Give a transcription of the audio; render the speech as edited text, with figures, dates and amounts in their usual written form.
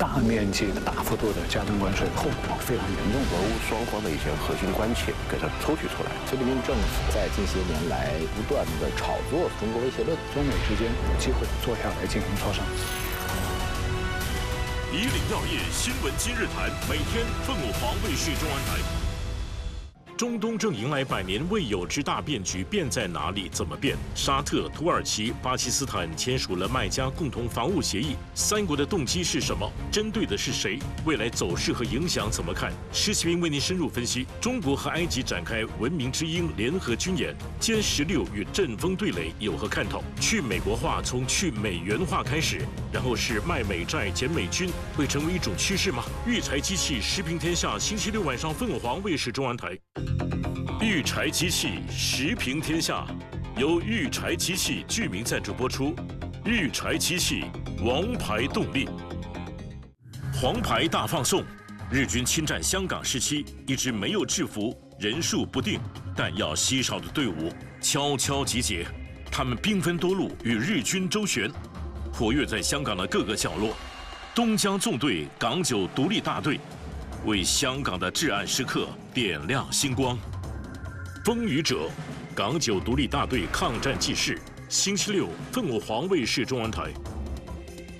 大面积、大幅度的加征关税，后果非常严重。 俄乌双方的一些核心关切给它抽取出来。 菲律宾政府在近些年来不断的炒作中国威胁论， 中美之间有机会坐下来进行磋商。 以领要业新闻今日谈，每天凤凰卫视中文台。中东正迎来100年未有之大变局，变在哪里？怎么变？沙特、土耳其、巴基斯坦签署了麦加共同防务协议，三国的动机是什么？针对的是谁？未来走势和影响怎么看？施启斌为您深入分析。中国和埃及展开文明之鹰联合军演，歼16与阵风对垒有何看头？去美国化从去美元化开始，然后是卖美债减美军，会成为一种趋势吗？育才机器时评天下，星期六晚上凤凰卫视中文台。育才机器时评天下，由育才机器剧名赞助播出。育才机器，王牌动力。黄牌大放送，日军侵占香港时期，一支没有制服、人数不定、弹药稀少的队伍悄悄集结，他们兵分多路，与日军周旋，活跃在香港的各个角落。东江纵队港九独立大队，为香港的至暗时刻点亮星光。风雨者，港九独立大队抗战纪事，星期六凤凰卫视中文台。